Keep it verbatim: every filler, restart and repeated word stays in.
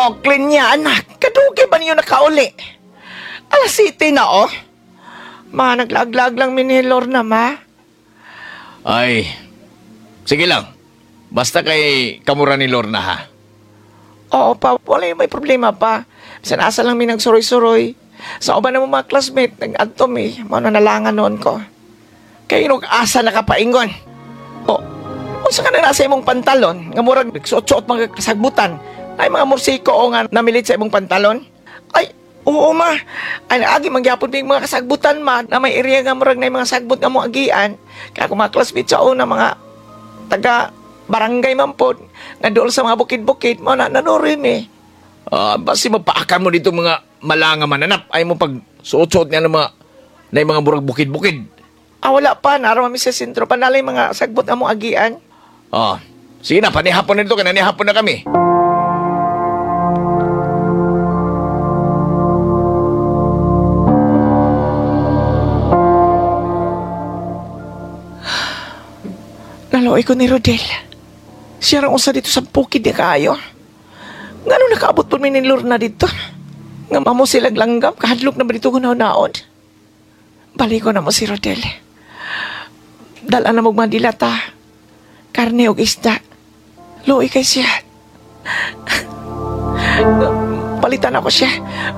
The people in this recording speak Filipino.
Oh, clean niya, anak. Kadugi ba niyo nakauli? Alas city na, oh. Ma, naglaglag lang minilor na, ma. Ay, sige lang. Basta kay kamura ni Lorna, ha? Oo, pa. Wala yung may problema pa. Bisan asa lang mi nagsuroy-suroy. Sa uban na mga classmate, nag-adto mi. Mga nalangan noon ko. Kaya yung asa nakapaingon. O, unsa ka na nasa imong pantalon? Nga murag nagsuot-suot mga kasagbutan. Ay mga mursiko o nga namilit sa imong pantalon? Ay, oo ma. Ay, naagi mangyapon mi mga kasagbutan ma. Na may area nga murag na yung mga sagbut nga mo agian. Kaya kung mga classmate sa una, mga taga barangay man po. Nga doon sa mga bukid-bukid. Mga na, nanurin eh. Ah, basi mapaakan mo dito mga malanga mananap. Ay mo pag suot-suot niya ng mga, na yung mga burag bukid-bukid. Ah, wala pa. Naraw mi sa sentro. Panalay mga sagbot nga mo agian. Ah, sige na, panihapon na dito, kananihapon na kami. Naloy ko ni Rodel. Siya rang usa dito sa bukid niya kaayo. Ngano nakaabot po mi ni Lorna dito? Nga mamo silang langgam, kahadlok na ba dito kunaon-naon? Balik ko na mo si Rodel. Dala na mong mandilata. Karne o isda. Loy kay siya. Palitan ako siya.